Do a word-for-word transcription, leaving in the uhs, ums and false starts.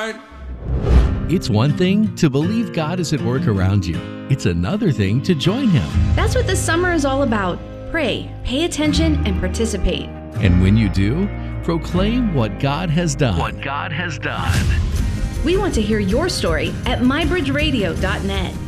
right. It's one thing to believe God is at work around you. It's another thing to join Him. That's what this summer is all about. Pray, pay attention, and participate. And when you do, proclaim what God has done. What God has done. We want to hear your story at my bridge radio dot net.